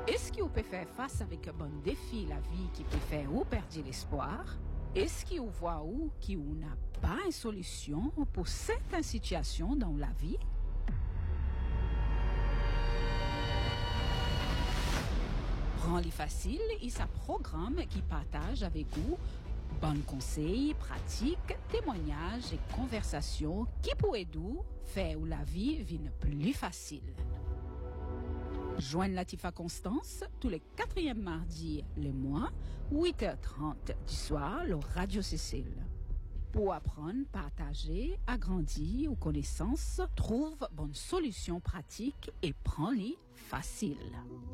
Est-ce que vous pouvez faire face avec un bon défi la vie qui peut faire ou perdre l'espoir? Est-ce que vous voyez ou qui ou n'a pas une solution pour certaines situations dans la vie? Rends-les facile et sa programme qui partage avec vous bons conseils, pratiques, témoignages et conversations qui pourraient nous faire la vie vienne plus facile. Joignez Latifa Constance tous les 4e mardis le mois, 8h30 du soir, le Radio Cécile. Pour apprendre, partager, agrandir ou connaissances, trouve bonne solution pratique et prends-les facile.